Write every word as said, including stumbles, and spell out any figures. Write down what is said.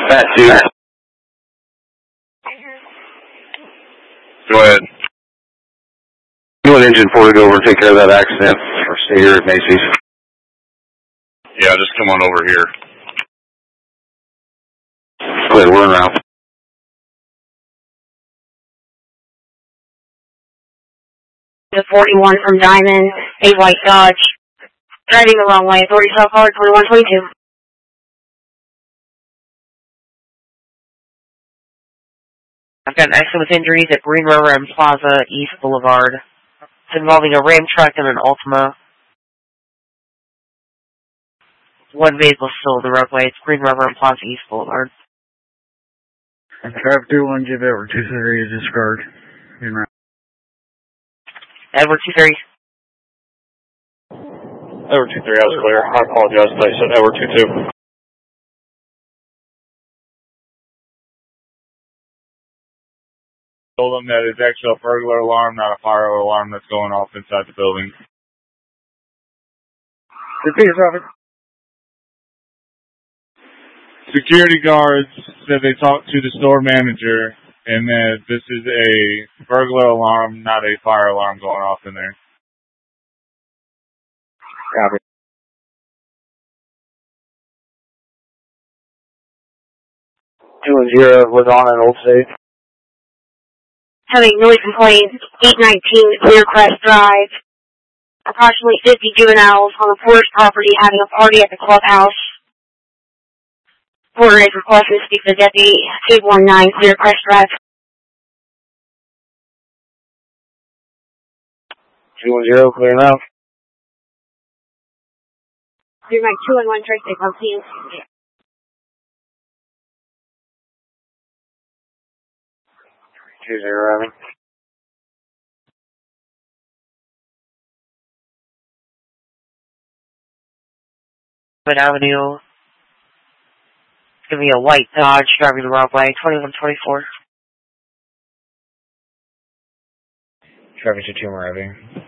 Fat two. Go ahead. You want engine four to go over and take care of that accident, or stay here at Macy's? Yeah, just come on over here. Go ahead, we're around. The forty-one from Diamond, a white Dodge. Driving the wrong way, authority cell car twenty-one twenty-two. I've got an accident with injuries at Green River and Plaza East Boulevard. It's involving a Ram truck and an Altima. One vehicle still in the roadway. It's Green River and Plaza East Boulevard. And traffic two one, give over two thirty to discard. Edward two three. Edward two three, I was clear. I apologize if I said Edward two two. Told them that it's actually a burglar alarm, not a fire alarm that's going off inside the building. Repeat yourself. Security guards said they talked to the store manager and that this is a burglar alarm, not a fire alarm going off in there. Copy. Two and zero was on an Old State. Having noise complaint, eight nineteen Clearcrest Drive. Approximately fifty juveniles on the Porter's property having a party at the clubhouse. Porter is requesting to speak to Deputy eight one nine Clearcrest Drive. Two and zero, clear now. Clear Mike two and one, trace take on scene. Two zero, Evan. Avenue. It's going to be a white Dodge driving the wrong way. twenty-one twenty-four. Traffic to two more, Evan.